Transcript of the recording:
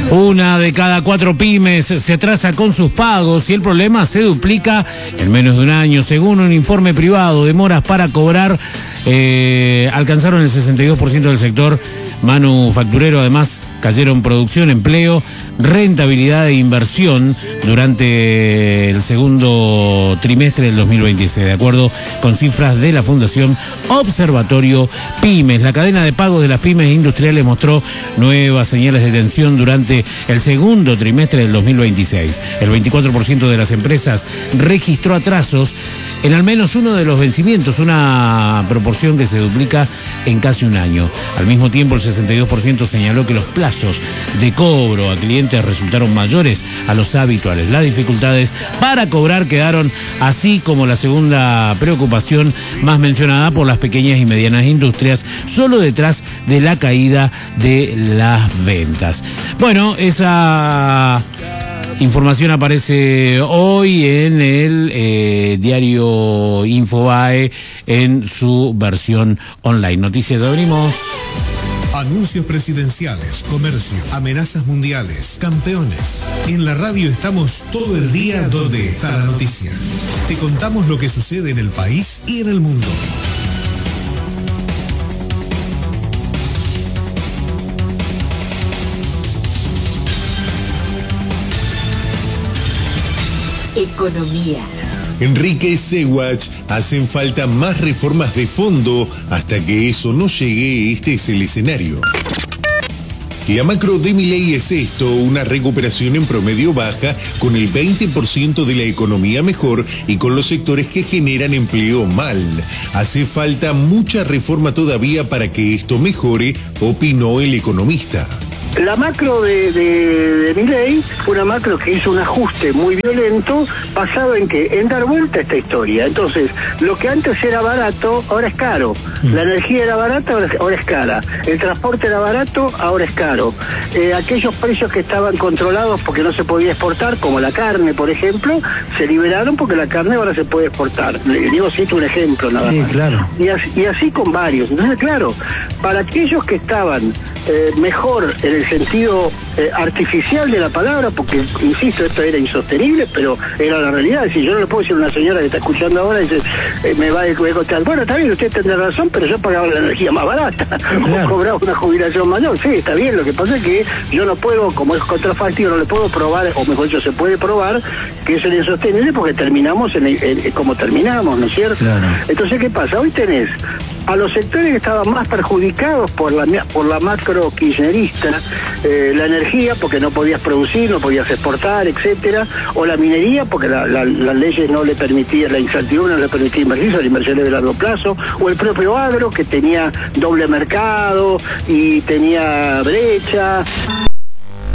Una de cada 4 pymes se atrasa con sus pagos y el problema se duplica en menos de un año. Según un informe privado, demoras para cobrar alcanzaron el 62% del sector manufacturero. Además, cayeron producción, empleo, rentabilidad e inversión durante el segundo trimestre del 2026, de acuerdo con cifras de la Fundación Observatorio Pymes. La cadena de pagos de las pymes industriales mostró nuevas señales de tensión durante el segundo trimestre del 2026. El 24% de las empresas registró atrasos en al menos uno de los vencimientos, una proporción que se duplica en casi un año. Al mismo tiempo, el 62% señaló que los plazos de cobro a clientes resultaron mayores a los habituales. Las dificultades para cobrar quedaron, así como la segunda preocupación más mencionada, por las pequeñas y medianas industrias, solo detrás de la caída de las ventas. Bueno, esa información aparece hoy en el diario Infobae en su versión online. Noticias, abrimos. Anuncios presidenciales, comercio, amenazas mundiales, campeones. En la radio estamos todo el día donde está la noticia. Te contamos lo que sucede en el país y en el mundo. Economía. Enrique Seguach, hacen falta más reformas de fondo. Hasta que eso no llegue, este es el escenario. La macro de Milei es esto: una recuperación en promedio baja, con el 20% de la economía mejor y con los sectores que generan empleo mal. Hace falta mucha reforma todavía para que esto mejore, opinó el economista. La macro de Milei fue una macro que hizo un ajuste muy violento, basado en que en dar vuelta a esta historia. Entonces, lo que antes era barato, ahora es caro. La energía era barata, ahora es cara. El transporte era barato, ahora es caro. Aquellos precios que estaban controlados porque no se podía exportar, como la carne, por ejemplo, se liberaron porque la carne ahora se puede exportar. Le digo, cito un ejemplo nada más. Claro. Y así con varios. Entonces, claro, para aquellos que estaban mejor en el sentido artificial de la palabra, porque, insisto, esto era insostenible, pero era la realidad. Es decir, yo no le puedo decir a una señora que está escuchando ahora y dice, me va a costar, bueno, está bien, usted tendrá razón, pero yo pagaba la energía más barata, claro, o cobraba una jubilación mayor. Sí, está bien, lo que pasa es que yo no puedo, como es contrafactivo, no le puedo probar, o mejor dicho, se puede probar que eso es insostenible porque terminamos como terminamos, ¿no es cierto? Claro. Entonces, ¿qué pasa? Hoy tenés a los sectores que estaban más perjudicados por la macro kirchnerista, la energía, porque no podías producir, no podías exportar, etcétera, o la minería, porque las leyes no le permitían, la incertidumbre no le permitía invertir, la inversión de largo plazo, o el propio agro, que tenía doble mercado y tenía brecha.